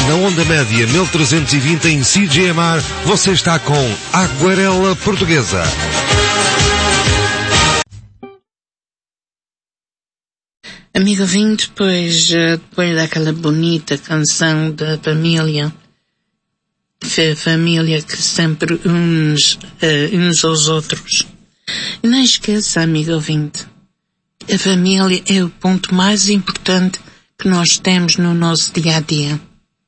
Na onda média 1320 em CGMR, você está com Aguarela Portuguesa. Amigo ouvinte, depois daquela bonita canção da família, família que sempre uns aos outros. E não esqueça, amigo ouvinte, a família é o ponto mais importante que nós temos no nosso dia-a-dia.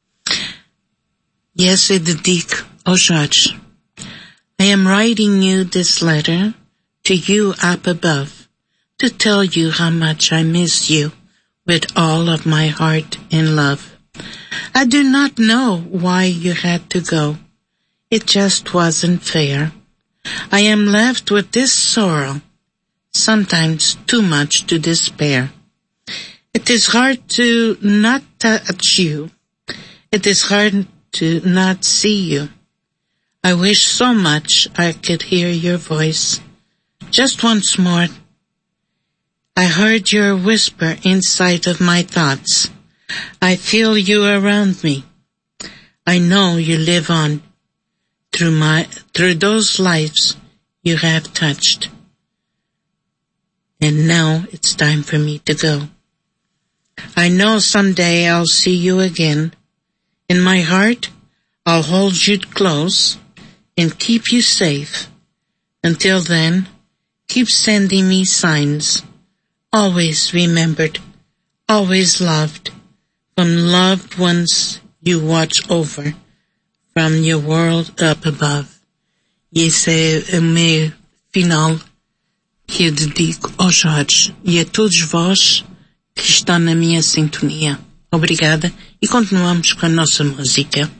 E essa eu dedico ao Jorge. I am writing you this letter to you up above, to tell you how much I miss you with all of my heart and love. I do not know why you had to go. It just wasn't fair. I am left with this sorrow, sometimes too much to despair. It is hard to not touch you. It is hard to not see you. I wish so much I could hear your voice. Just once more. I heard your whisper inside of my thoughts. I feel you around me. I know you live on through those lives you have touched. And now it's time for me to go. I know someday I'll see you again. In my heart, I'll hold you close and keep you safe. Until then, keep sending me signs. Always remembered, always loved, from loved ones you watch over, from your world up above. E esse é o meu final que eu dedico ao Jorge e a todos vós que estão na minha sintonia. Obrigada e continuamos com a nossa música.